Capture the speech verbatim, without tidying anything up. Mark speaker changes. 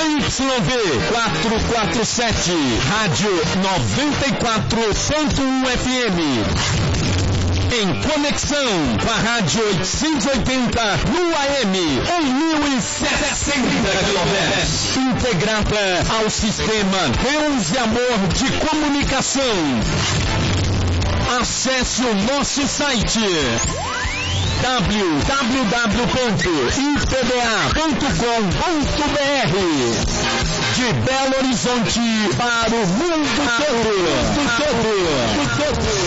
Speaker 1: Y V quatrocentos e quarenta e sete, Rádio noventa e quatro ponto um F M. Em conexão com a Rádio oitocentos e oitenta no A M, em mil e setecentos quilômetros. Integrada ao sistema Deus e Amor de Comunicação. Acesse o nosso site w w w ponto i p b a ponto com ponto b r. De Belo Horizonte para o mundo todo.